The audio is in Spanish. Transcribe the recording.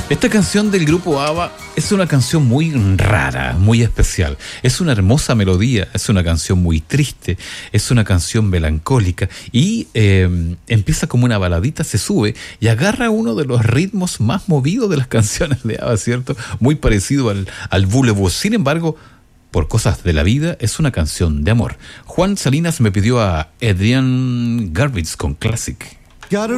Esta canción del grupo ABBA es una canción muy rara, muy especial. Es una hermosa melodía, es una canción muy triste, es una canción melancólica y empieza como una baladita, se sube y agarra uno de los ritmos más movidos de las canciones de ABBA, ¿cierto? Muy parecido al boulevard. Sin embargo, por cosas de la vida, es una canción de amor. Juan Salinas me pidió a Adrian Garbitz con Classic.